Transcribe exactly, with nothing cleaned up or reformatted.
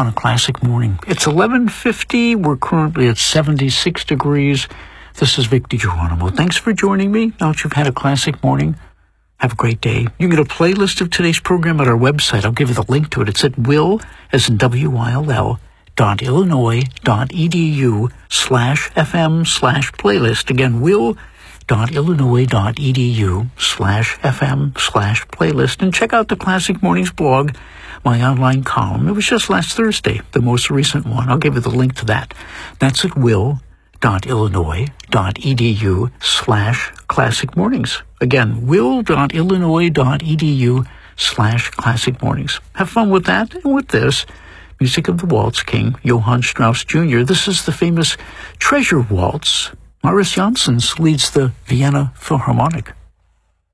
on a classic morning. It's eleven fifty. We're currently at seventy-six degrees. This is Vic DiGeronimo. Thanks for joining me. Now that you've had a classic morning, have a great day. You can get a playlist of today's program at our website. I'll give you the link to it. It's at will, as in W Y L L, dot illinois dot edu slash fm slash playlist. Again, will dot illinois dot edu slash fm slash playlist. And check out the Classic Mornings blog, my online column. It was just last Thursday, the most recent one. I'll give you the link to that. That's at will dot illinois dot edu slash classic mornings. Again, will dot illinois dot edu slash classic mornings. Have fun with that and with this. Music of the Waltz King, Johann Strauss Junior This is the famous Treasure Waltz. Maurice Janssens leads the Vienna Philharmonic.